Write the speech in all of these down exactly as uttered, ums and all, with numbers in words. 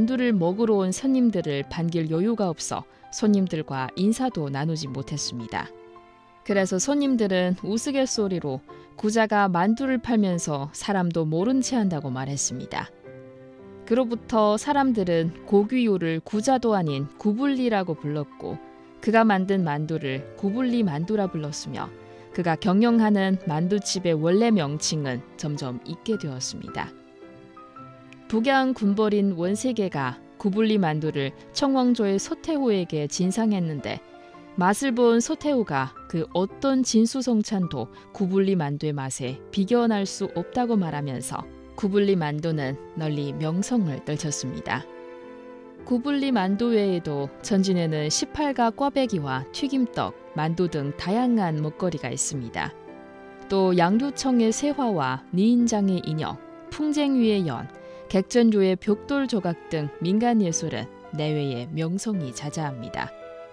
만두를 먹으러 온 손님들을 반길 여유가 없어 손님들과 인사도 나누지 못했습니다. 그래서 손님들은 우스갯소리로 구자가 만두를 팔면서 사람도 모른 체 한다고 말했습니다. 그로부터 사람들은 고귀요를 구자도 아닌 구불리라고 불렀고 그가 만든 만두를 구불리 만두라 불렀으며 그가 경영하는 만두집의 원래 명칭은 점점 잊게 되었습니다. 북양 군벌인 원세계가 구불리 만두를 청왕조의 소태호에게 진상했는데 맛을 본 소태호가 그 어떤 진수성찬도 구불리 만두의 맛에 비견할 수 없다고 말하면서 구불리 만두는 널리 명성을 떨쳤습니다. 구불리 만두 외에도 천진에는 십팔 가 꽈배기와 튀김떡, 만두 등 다양한 먹거리가 있습니다. 또 양류청의 세화와 니인장의 인형, 풍쟁위의 연, 객전류의 벽돌 조각 등 민간예술은 내외의 명성이 자자합니다.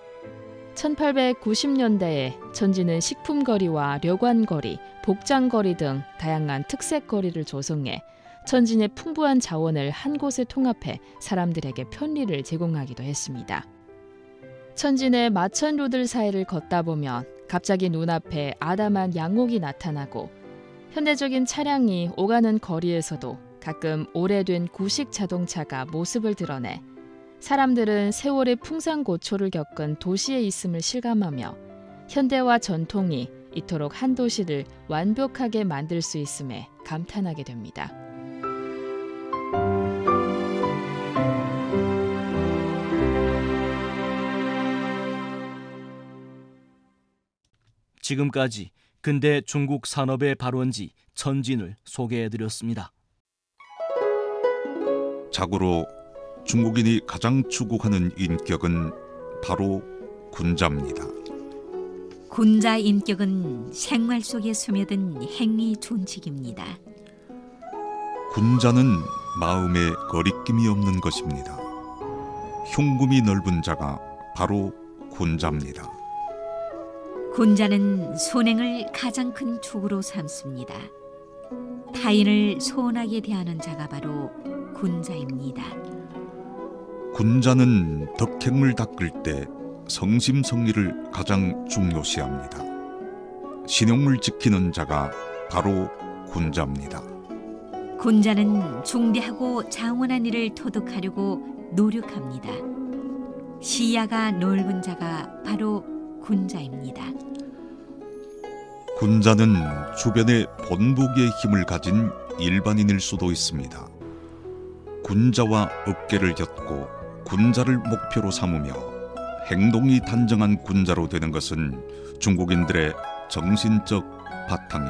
천팔백구십 년대에 천진은 식품거리와 려관거리, 복장거리 등 다양한 특색거리를 조성해 천진의 풍부한 자원을 한 곳에 통합해 사람들에게 편리를 제공하기도 했습니다. 천진의 마천루들 사이를 걷다 보면 갑자기 눈앞에 아담한 양옥이 나타나고 현대적인 차량이 오가는 거리에서도 가끔 오래된 구식 자동차가 모습을 드러내 사람들은 세월의 풍산고초를 겪은 도시에 있음을 실감하며 현대와 전통이 이토록 한 도시를 완벽하게 만들 수 있음에 감탄하게 됩니다. 지금까지 근대 중국 산업의 발원지 천진을 소개해드렸습니다. 자고로 중국인이 가장 추구하는 인격은 바로 군자입니다. 군자 인격은 생활 속에 스며든 행위 준칙입니다. 군자는 마음에 거리낌이 없는 것입니다. 흉금이 넓은 자가 바로 군자입니다. 군자는 선행을 가장 큰 축으로 삼습니다. 타인을 소원하게 대하는 자가 바로 군자입니다. 군자는 덕행을 닦을 때 성심성의를 가장 중요시합니다. 신용을 지키는 자가 바로 군자입니다. 군자는 중대하고 장원한 일을 토득하려고 노력합니다. 시야가 넓은 자가 바로 군자입니다. 군자는 주변에 본보기의 힘을 가진 일반인일 수도 있습니다. 군자와 어깨를 곁고 군자를 목표로 삼으며 행동이 단정한 군자로 되는 것은 중국인들의 정신적 바탕입니다.